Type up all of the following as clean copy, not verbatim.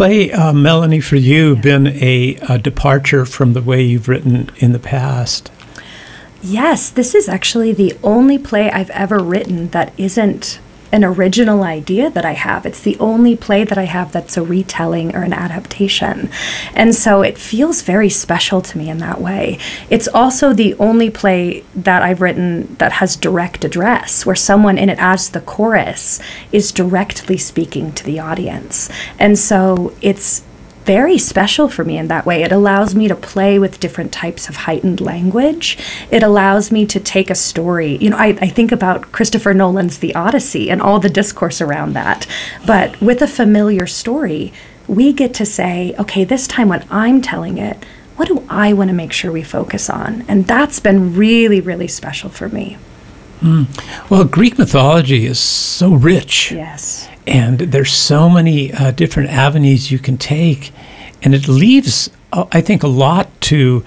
play, Melanie, for you, been a departure from the way you've written in the past? Yes, this is actually the only play I've ever written that isn't an original idea that I have. It's the only play that I have that's a retelling or an adaptation. And so it feels very special to me in that way. It's also the only play that I've written that has direct address, where someone in it as the chorus is directly speaking to the audience. And so it's very special for me in that way. It allows me to play with different types of heightened language. It allows me to take a story. I think about Christopher Nolan's The Odyssey and all the discourse around that. But with a familiar story, we get to say, okay, this time when I'm telling it, what do I want to make sure we focus on? And that's been really, really special for me. Well, Greek mythology is so rich. Yes. And there's so many different avenues you can take. And it leaves, I think, a lot to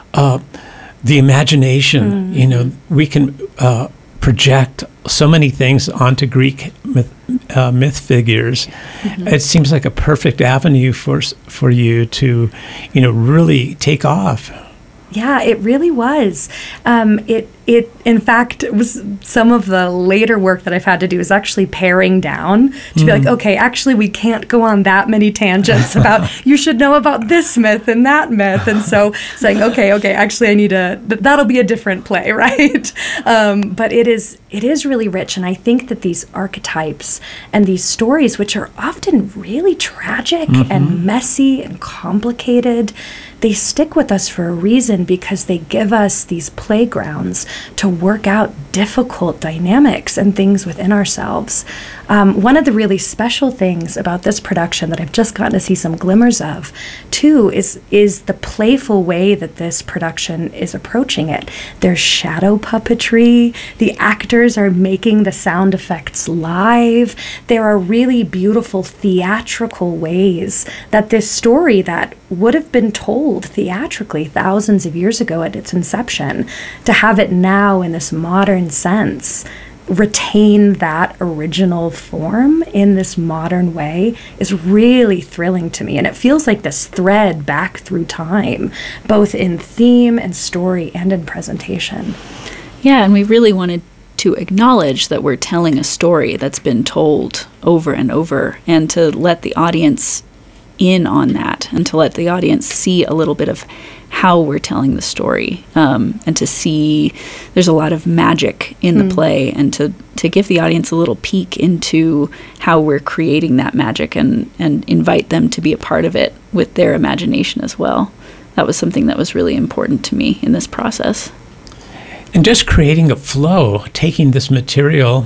the imagination. We can project so many things onto Greek myth figures. It seems like a perfect avenue for you to, really take off. Yeah, it really was. It in fact was some of the later work that I've had to do is actually paring down to be like, okay, actually we can't go on that many tangents about you should know about this myth and that myth, and so saying, okay, actually I need that'll be a different play, right? But it is really rich, and I think that these archetypes and these stories, which are often really tragic and messy and complicated, they stick with us for a reason because they give us these playgrounds to work out difficult dynamics and things within ourselves. One of the really special things about this production that I've just gotten to see some glimmers of, too, is the playful way that this production is approaching it. There's shadow puppetry. The actors are making the sound effects live. There are really beautiful theatrical ways that this story that would have been told theatrically thousands of years ago at its inception, to have it now in this modern sense retain that original form in this modern way is really thrilling to me. And it feels like this thread back through time, both in theme and story and in presentation. Yeah, and we really wanted to acknowledge that we're telling a story that's been told over and over, and to let the audience in on that, and to let the audience see a little bit of how we're telling the story, and to see there's a lot of magic in the play, and to give the audience a little peek into how we're creating that magic, and invite them to be a part of it with their imagination as well. That was something that was really important to me in this process. And just creating a flow, taking this material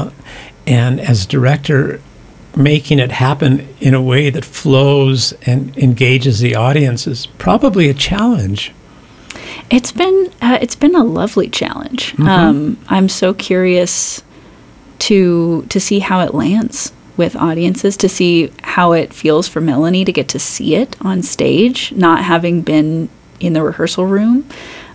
and as director, making it happen in a way that flows and engages the audience is probably a challenge. It's been a lovely challenge. I'm so curious to see how it lands with audiences, to see how it feels for Melanie to get to see it on stage, not having been in the rehearsal room.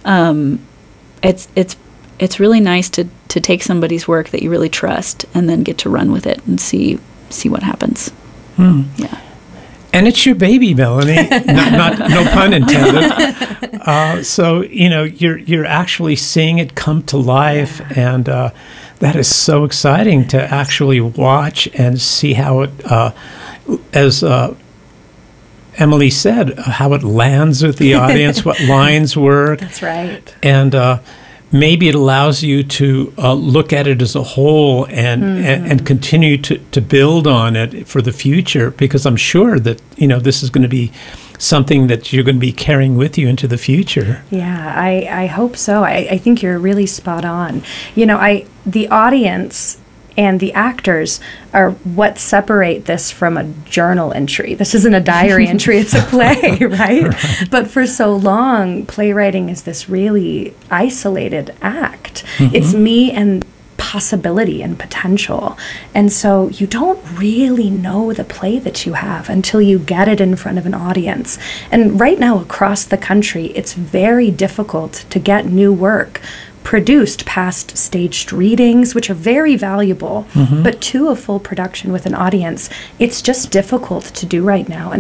It's really nice to take somebody's work that you really trust and then get to run with it and see what happens. Yeah. And it's your baby, Melanie. not no pun intended. So you're actually seeing it come to life, and that is so exciting to actually watch and see how it, as Emily said, how it lands with the audience, what lines work. That's right. And maybe it allows you to look at it as a whole and continue to build on it for the future, because I'm sure that this is going to be something that you're going to be carrying with you into the future. Yeah, I hope so. I think you're really spot on. The audience and the actors are what separate this from a journal entry. This isn't a diary entry, it's a play, right? But for so long, playwriting is this really isolated act. It's me and possibility and potential. And so you don't really know the play that you have until you get it in front of an audience. And right now across the country, it's very difficult to get new work produced past staged readings, which are very valuable, but to a full production with an audience, it's just difficult to do right now.